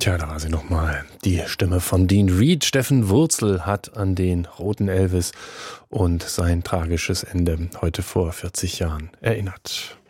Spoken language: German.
Tja, da war sie nochmal. Die Stimme von Dean Reed. Steffen Wurzel hat an den Roten Elvis und sein tragisches Ende heute vor 40 Jahren erinnert.